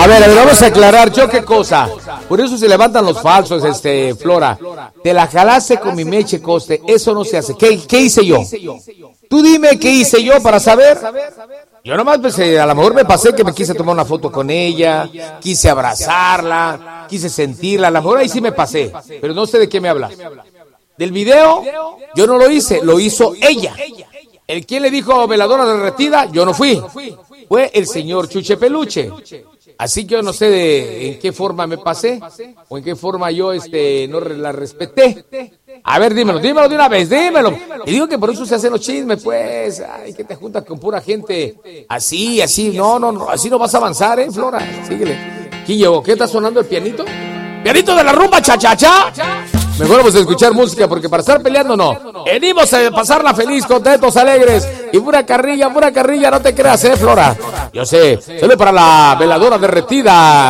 A ver, vamos a aclarar, ¿yo qué cosa? Por eso se levantan los falsos, Flora. Te la jalaste con mi Meche Coste, eso no se hace. ¿Qué hice yo? Tú dime qué hice yo para saber. Yo nomás pensé, a lo mejor me pasé que me quise tomar una foto con ella, quise abrazarla, quise sentirla, a lo mejor ahí sí me pasé, pero no sé de qué me hablas. Del video, yo no lo hice, lo hizo ella. El quien le dijo veladora derretida, yo no fui. Fue el señor Chuche Peluche. Así que yo no sé en qué forma me pasé o en qué forma yo no la respeté. A ver, dímelo de una vez, dímelo. Y digo que por eso se hacen los chismes, pues. Ay, que te juntas con pura gente así. No, así no vas a avanzar, Flora. Síguele. ¿Quién llegó? ¿Qué está sonando el pianito? ¡Pianito de la rumba, cha-cha-cha! Mejor vamos a escuchar música, porque para estar peleando no. Venimos a pasarla feliz, contentos, alegres. Y pura carrilla, no te creas, Flora. Yo sé, solo para la veladora derretida.